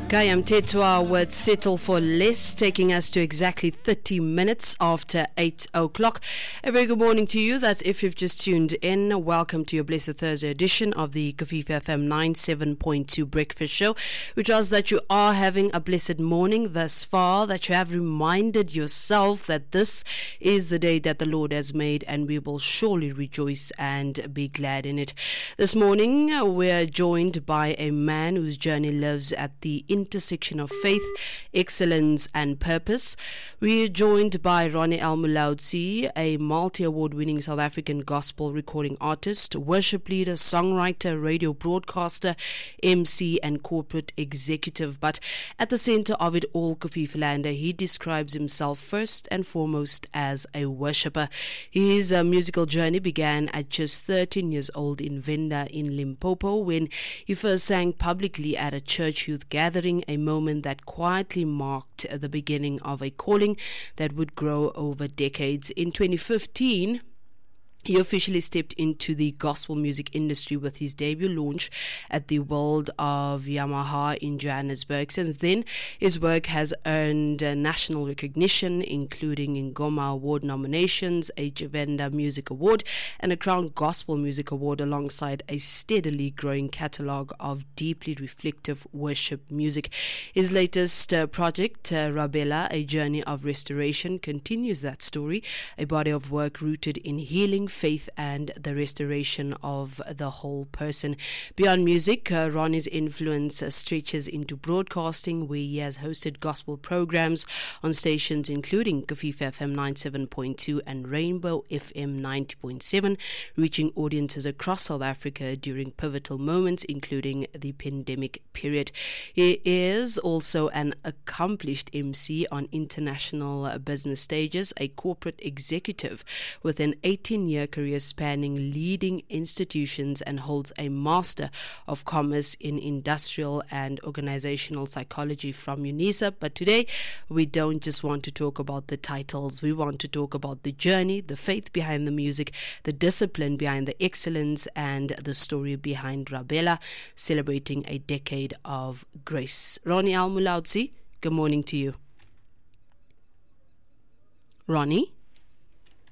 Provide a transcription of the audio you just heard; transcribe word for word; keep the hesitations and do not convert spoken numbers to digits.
Kayam Tetwa with Settle for Less, taking us to exactly thirty minutes after eight o'clock. A very good morning to you. That's if you've just tuned in. Welcome to your Blessed Thursday edition of the Kofifa F M ninety-seven point two Breakfast Show. We trust that you are having a blessed morning thus far, that you have reminded yourself that this is the day that the Lord has made, and we will surely rejoice and be glad in it. This morning, uh, we're joined by a man whose journey lives at the intersection of faith, excellence and purpose. We are joined by Ronnie Al-Mulaudzi, a multi-award winning South African gospel recording artist, worship leader, songwriter, radio broadcaster, M C and corporate executive. But at the center of it all, Kofi Philander, he describes himself first and foremost as a worshipper. His uh, musical journey began at just thirteen years old in Venda in Limpopo, when he first sang publicly at a church youth gathering, a moment that quietly marked the beginning of a calling that would grow over decades. In twenty fifteen, he officially stepped into the gospel music industry with his debut launch at the World of Yamaha in Johannesburg. Since then, his work has earned uh, national recognition, including Ngoma Award nominations, a Javenda Music Award, and a Crown Gospel Music Award, alongside a steadily growing catalogue of deeply reflective worship music. His latest uh, project, uh, Rabella, A Journey of Restoration, continues that story, a body of work rooted in healing, faith and the restoration of the whole person. Beyond music, uh, Ronnie's influence uh, stretches into broadcasting, where he has hosted gospel programs on stations including Kofifa F M ninety-seven point two and Rainbow F M ninety point seven, reaching audiences across South Africa during pivotal moments, including the pandemic period. He is also an accomplished M C on international uh, business stages, a corporate executive with an eighteen-year career spanning leading institutions, and holds a Master of Commerce in Industrial and Organizational Psychology from UNISA. But today, we don't just want to talk about the titles. We want to talk about the journey, the faith behind the music, the discipline behind the excellence, and the story behind Rabella, celebrating a decade of grace. Ronnie Al-Mulaudzi, good morning to you. Ronnie?